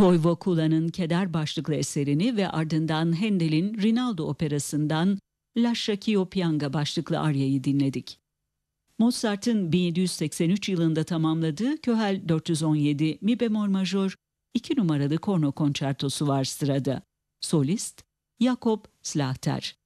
Toivo Kula'nın Keder başlıklı eserini ve ardından Handel'in Rinaldo operasından Lascia ch'io pianga başlıklı aryayı dinledik. Mozart'ın 1783 yılında tamamladığı Köhel 417 mi bemol majör 2 numaralı korno konçertosu var sırada. Solist Jakob Slater.